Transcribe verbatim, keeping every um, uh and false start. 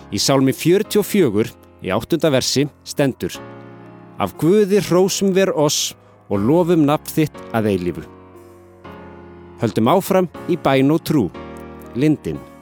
Í sálmi fjörutíu og fjögur, í áttunda versi, stendur: Af Guði hrósum ver oss og lofum nafn þitt að eilífu. Höldum áfram í bæn og trú. Lindin.